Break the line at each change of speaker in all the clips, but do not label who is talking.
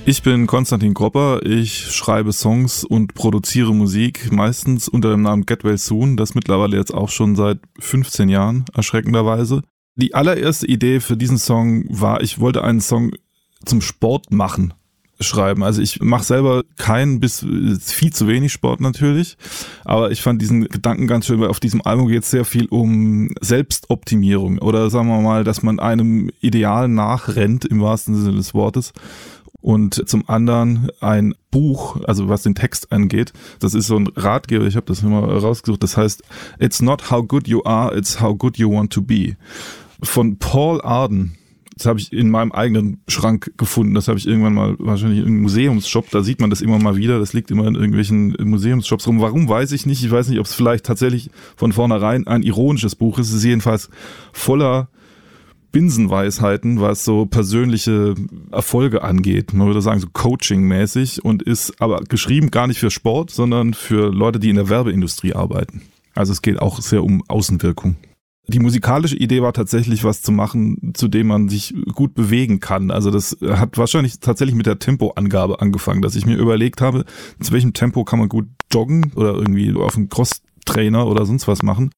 Ich bin Konstantin Gropper, ich schreibe Songs und produziere Musik, meistens unter dem Namen Get Well Soon, das mittlerweile jetzt auch schon seit 15 Jahren, erschreckenderweise. Die allererste Idee für diesen Song war, ich wollte einen Song zum Sport machen schreiben. Also ich mache selber keinen bis viel zu wenig Sport natürlich, aber ich fand diesen Gedanken ganz schön, weil auf diesem Album geht es sehr viel um Selbstoptimierung oder sagen wir mal, dass man einem Ideal nachrennt im wahrsten Sinne des Wortes. Und zum anderen ein Buch, also was den Text angeht, das ist so ein Ratgeber, ich habe das immer rausgesucht, das heißt It's not how good you are, it's how good you want to be. Von Paul Arden. Das habe ich in meinem eigenen Schrank gefunden. Das habe ich irgendwann mal wahrscheinlich in einem Museumsshop. Da sieht man das immer mal wieder. Das liegt immer in irgendwelchen Museumsshops rum. Warum, weiß ich nicht. Ich weiß nicht, ob es vielleicht tatsächlich von vornherein ein ironisches Buch ist. Es ist jedenfalls voller Binsenweisheiten, was so persönliche Erfolge angeht. Man würde sagen so Coaching-mäßig und ist aber geschrieben gar nicht für Sport, sondern für Leute, die in der Werbeindustrie arbeiten. Also es geht auch sehr um Außenwirkung. Die musikalische Idee war tatsächlich was zu machen, zu dem man sich gut bewegen kann. Also das hat wahrscheinlich tatsächlich mit der Tempoangabe angefangen, dass ich mir überlegt habe, zu welchem Tempo kann man gut joggen oder irgendwie auf einem Cross-Trainer oder sonst was machen.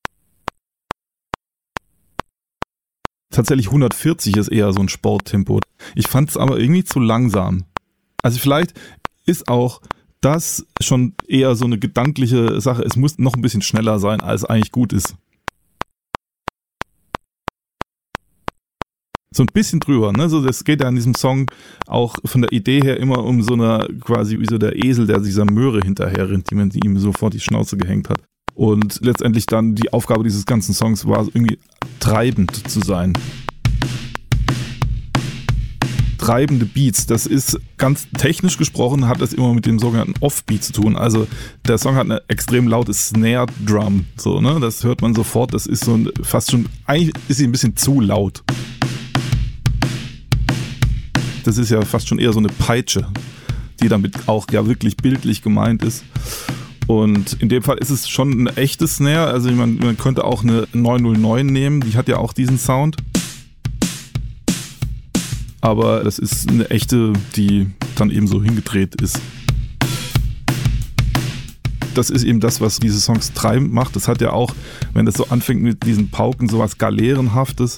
Tatsächlich 140 ist eher so ein Sporttempo. Ich fand es aber irgendwie zu langsam. Also vielleicht ist auch das schon eher so eine gedankliche Sache. Es muss noch ein bisschen schneller sein, als eigentlich gut ist. So ein bisschen drüber, ne? So, das geht ja in diesem Song auch von der Idee her immer um so eine, quasi wie so der Esel, der dieser Möhre hinterher rennt, die man ihm sofort die Schnauze gehängt hat. Und letztendlich dann die Aufgabe dieses ganzen Songs war, irgendwie treibend zu sein. Treibende Beats, das ist ganz technisch gesprochen, hat das immer mit dem sogenannten Offbeat zu tun. Also der Song hat eine extrem laute Snare-Drum, so, ne? Das hört man sofort, das ist so ein, fast schon, eigentlich ist sie ein bisschen zu laut. Das ist ja fast schon eher so eine Peitsche, die damit auch ja wirklich bildlich gemeint ist. Und in dem Fall ist es schon eine echte Snare, also man könnte auch eine 909 nehmen, die hat ja auch diesen Sound. Aber das ist eine echte, die dann eben so hingedreht ist. Das ist eben das, was diese Songs treibend macht. Das hat ja auch, wenn das so anfängt mit diesen Pauken, sowas Galeerenhaftes.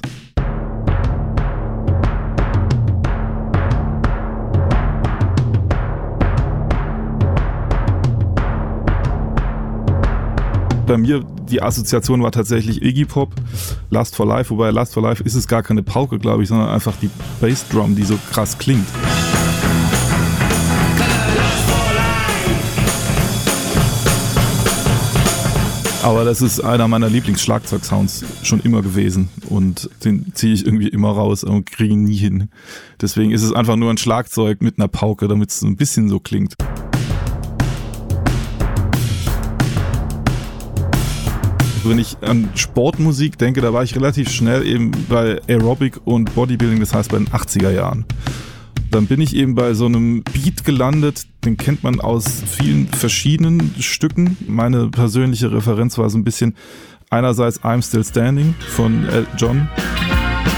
Bei mir die Assoziation war tatsächlich Iggy Pop, Lust for Life, wobei Lust for Life ist es gar keine Pauke, glaube ich, sondern einfach die Bassdrum, die so krass klingt. Aber das ist einer meiner Lieblingsschlagzeugsounds schon immer gewesen und den ziehe ich irgendwie immer raus und kriege ihn nie hin. Deswegen ist es einfach nur ein Schlagzeug mit einer Pauke, damit es so ein bisschen so klingt. Wenn ich an Sportmusik denke, da war ich relativ schnell eben bei Aerobic und Bodybuilding, das heißt bei den 80er Jahren. Dann bin ich eben bei so einem Beat gelandet, den kennt man aus vielen verschiedenen Stücken. Meine persönliche Referenz war so ein bisschen einerseits I'm Still Standing von Elton John.